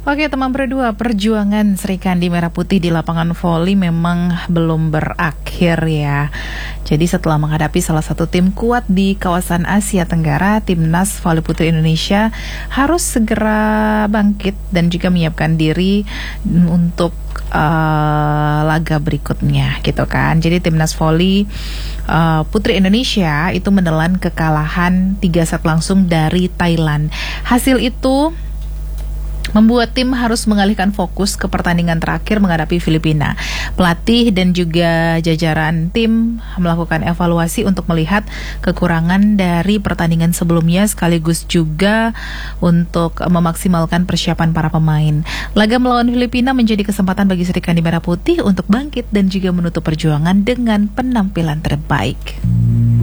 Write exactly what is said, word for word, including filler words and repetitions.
Oke teman berdua, perjuangan Sri Kandi Merah Putih di lapangan voli memang belum berakhir ya. Jadi setelah menghadapi salah satu tim kuat di kawasan Asia Tenggara, Timnas Voli Putri Indonesia harus segera bangkit dan juga menyiapkan diri untuk uh, laga berikutnya gitu kan. Jadi Timnas Voli uh, Putri Indonesia itu menelan kekalahan tiga set langsung dari Thailand. Hasil itu membuat tim harus mengalihkan fokus ke pertandingan terakhir menghadapi Filipina. Pelatih dan juga jajaran tim melakukan evaluasi untuk melihat kekurangan dari pertandingan sebelumnya sekaligus juga untuk memaksimalkan persiapan para pemain. Laga melawan Filipina menjadi kesempatan bagi Sri Kandi Merah Putih untuk bangkit dan juga menutup perjuangan dengan penampilan terbaik.